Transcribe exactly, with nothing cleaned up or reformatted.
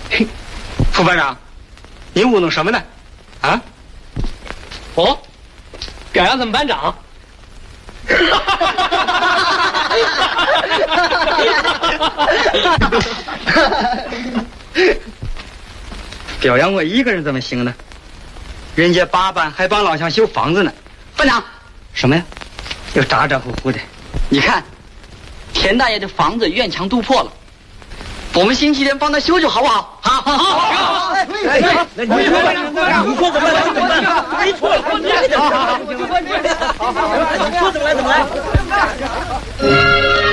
副班长，您糊弄什么呢？啊？ 哦，表扬咱们班长。 表扬我一个人怎么行呢？人家八班还帮老乡修房子呢。班长，什么呀？又咋咋呼呼的？ 你看，田大爷的房子院墙都破了，我们星期天帮他修修好不好？ 好，好，好，好。哎，哎，那你说你说怎么来怎么办？没错了，好好好，你说怎么来怎么来？